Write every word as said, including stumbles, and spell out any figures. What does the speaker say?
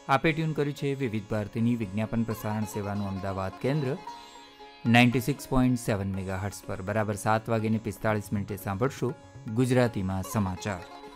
આપે ટ્યુન કર્યું છે વિવિધ ભારતીની વિજ્ઞાપન પ્રસારણ સેવાનું અમદાવાદ કેન્દ્ર ninety six point seven mega hertz પર. બરાબર સાત વાગ્યાને પિસ્તાળીસ મિનિટે સાંભળશો ગુજરાતીમાં સમાચાર.